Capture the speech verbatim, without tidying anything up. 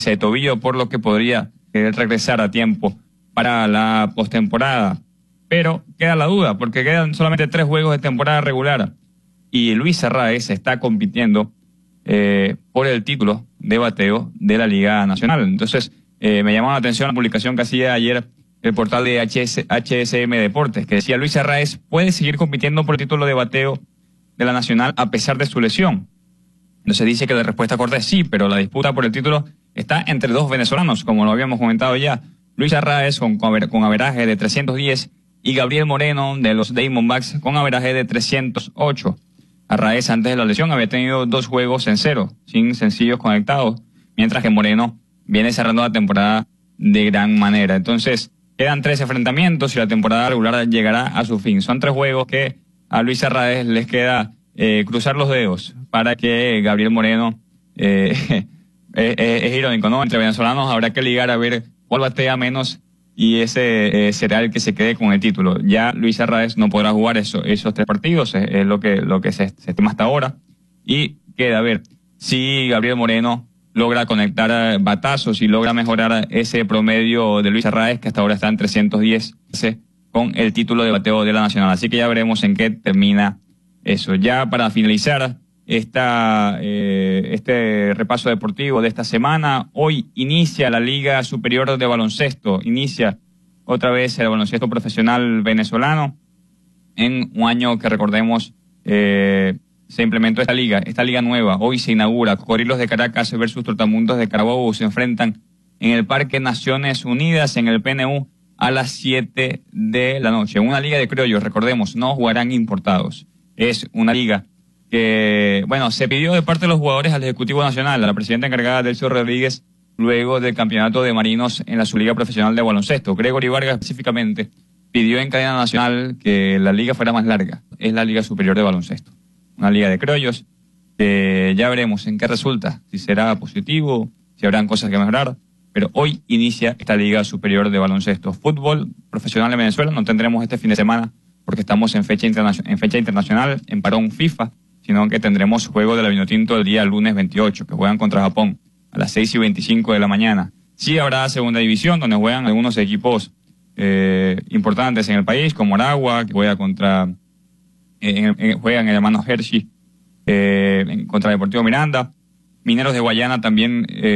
ese tobillo, por lo que podría eh, regresar a tiempo para la postemporada. Pero queda la duda, porque quedan solamente tres juegos de temporada regular y Luis Arraez está compitiendo eh, por el título de bateo de la Liga Nacional. Entonces, eh, me llamó la atención la publicación que hacía ayer el portal de H S M Deportes, que decía: Luis Arraez puede seguir compitiendo por el título de bateo de la Nacional a pesar de su lesión. Entonces dice que la respuesta corta es sí, pero la disputa por el título está entre dos venezolanos, como lo habíamos comentado ya. Luis Arraez con, con averaje de trescientos diez y Gabriel Moreno de los Diamondbacks con averaje de trescientos ocho. Arraez antes de la lesión había tenido dos juegos en cero, sin sencillos conectados, mientras que Moreno viene cerrando la temporada de gran manera. Entonces, quedan tres enfrentamientos y la temporada regular llegará a su fin. Son tres juegos que a Luis Arraez les queda eh, cruzar los dedos para que Gabriel Moreno, eh, es, es irónico, ¿no? Entre venezolanos habrá que ligar a ver cuál batea menos y ese eh, será el que se quede con el título. Ya Luis Arraez no podrá jugar eso, esos tres partidos, es, es lo que, lo que se, se estima hasta ahora. Y queda a ver si Gabriel Moreno logra conectar batazos y logra mejorar ese promedio de Luis Arraez, que hasta ahora está en trescientos diez, con el título de bateo de la Nacional. Así que ya veremos en qué termina eso. Ya para finalizar esta, eh, este repaso deportivo de esta semana, hoy inicia la Liga Superior de Baloncesto, inicia otra vez el baloncesto profesional venezolano en un año que, recordemos, eh, se implementó esta liga, esta liga nueva. Hoy se inaugura. Cocodrilos de Caracas versus Trotamundos de Carabobo se enfrentan en el Parque Naciones Unidas, en el P N U, a las siete de la noche. Una liga de criollos, recordemos, no jugarán importados. Es una liga que, bueno, se pidió de parte de los jugadores al Ejecutivo Nacional, a la presidenta encargada, Delcio Rodríguez, luego del campeonato de Marinos en la Subliga Profesional de Baloncesto. Gregory Vargas específicamente pidió en cadena nacional que la liga fuera más larga. Es la Liga Superior de Baloncesto. Una liga de criollos, que ya veremos en qué resulta, si será positivo, si habrán cosas que mejorar, pero hoy inicia esta Liga Superior de Baloncesto. Fútbol profesional en Venezuela no tendremos este fin de semana porque estamos en fecha, internacion- en fecha internacional, en parón FIFA, sino que tendremos juego de la Vinotinto el día lunes veintiocho, que juegan contra Japón a las seis y veinticinco de la mañana. Sí habrá segunda división, donde juegan algunos equipos eh, importantes en el país, como Aragua, que juega contra... En, en, juegan el hermano Hershey eh, contra Deportivo Miranda. Mineros de Guayana también eh,